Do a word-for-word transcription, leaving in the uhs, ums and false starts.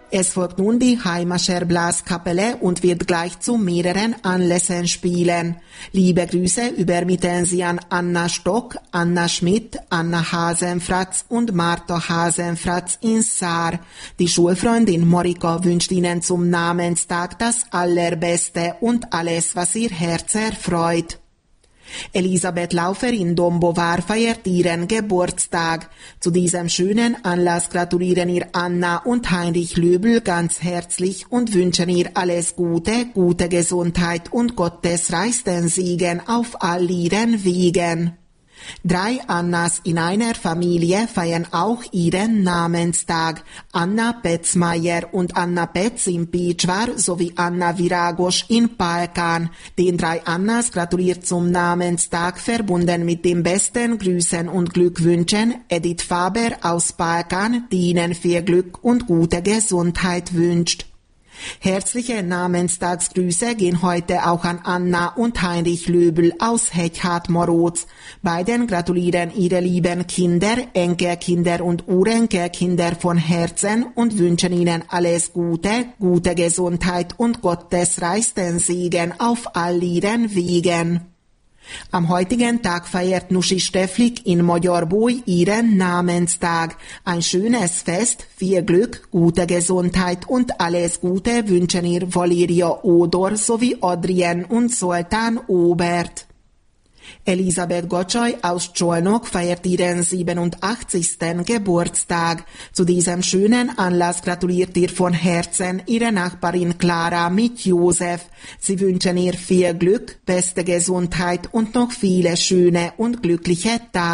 Es folgt nun die Heimascher Blaskapelle und wird gleich zu mehreren Anlässen spielen. Liebe Grüße übermitteln Sie an Anna Stock, Anna Schmidt, Anna Hasenfratz und Martha Hasenfratz in Saar. Die Schulfreundin Morika wünscht Ihnen zum Namenstag das Allerbeste und alles, was Ihr Herz erfreut. Elisabeth Laufer in Dombovar feiert ihren Geburtstag. Zu diesem schönen Anlass gratulieren ihr Anna und Heinrich Löbel ganz herzlich und wünschen ihr alles Gute, gute Gesundheit und Gottes reichsten Segen auf all ihren Wegen. Drei Annas in einer Familie feiern auch ihren Namenstag. Anna Petzmeier und Anna Petz in Pichwar sowie Anna Viragosch in Palkan. Den drei Annas gratuliert zum Namenstag, verbunden mit den besten Grüßen und Glückwünschen, Edith Faber aus Palkan, die ihnen viel Glück und gute Gesundheit wünscht. Herzliche Namenstagsgrüße gehen heute auch an Anna und Heinrich Löbel aus Hechhardt-Morotz. Beiden gratulieren ihre lieben Kinder, Enkelkinder und Urenkelkinder von Herzen und wünschen ihnen alles Gute, gute Gesundheit und Gottes reichsten Segen auf all ihren Wegen. Am heutigen Tag feiert Nussi Stefflik in Magyarbój ihren Namenstag. Ein schönes Fest, viel Glück, gute Gesundheit und alles Gute wünschen ihr Valeria Odor sowie Adrien und Zoltán Obert. Elisabeth Gottschalk aus Csolnok feiert ihren siebenundachtzigsten Geburtstag. Zu diesem schönen Anlass gratuliert ihr von Herzen ihre Nachbarin Clara mit Josef. Sie wünschen ihr viel Glück, beste Gesundheit und noch viele schöne und glückliche Tage.